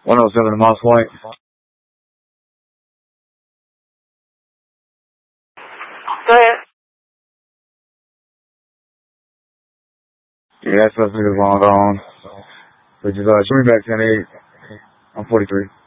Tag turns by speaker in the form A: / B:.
A: 107 to Moss White.
B: Go ahead.
A: Yeah, that suspect is long gone. So just shoot me back 10-8. I'm 43.